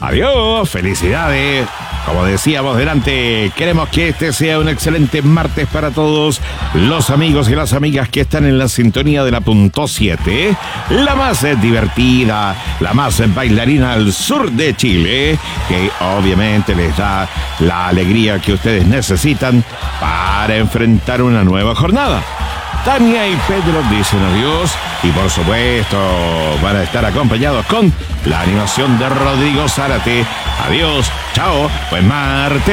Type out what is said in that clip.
Adiós, felicidades. Como decíamos delante, queremos que este sea un excelente martes para todos los amigos y las amigas que están en la sintonía de la Punto 7, la más divertida, la más bailarina al sur de Chile, que obviamente les da la alegría que ustedes necesitan para enfrentar una nueva jornada. Tania y Pedro dicen adiós y por supuesto van a estar acompañados con la animación de Rodrigo Zárate. Adiós, chao, buen martes.